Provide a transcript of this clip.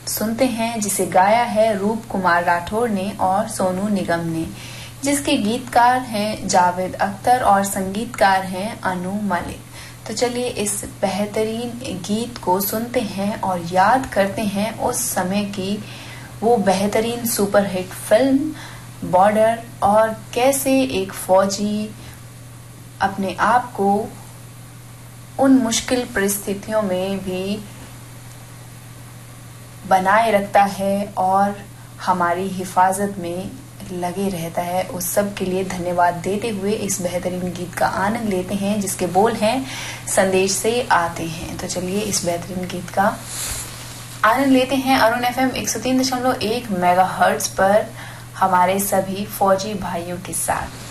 सुनते हैं, जिसे गाया है रूप कुमार राठौर ने और सोनू निगम ने, जिसके गीतकार हैं जावेद अख्तर और संगीतकार हैं अनु मलिक। तो चलिए इस बेहतरीन गीत को सुनते हैं और याद करते हैं उस समय की वो बेहतरीन सुपरहिट फिल्म बॉर्डर, और कैसे एक फौजी अपने आप को उन मुश्किल परिस्थितियों में भी बनाए रखता है और हमारी हिफाजत में लगे रहता है। उस सब के लिए धन्यवाद देते हुए इस बेहतरीन गीत का आनंद लेते हैं, जिसके बोल हैं संदेश से आते हैं। तो चलिए इस बेहतरीन गीत का आनंद लेते हैं अरुण FM 103.1 मेगाहर्ट्ज पर हमारे सभी फौजी भाइयों के साथ।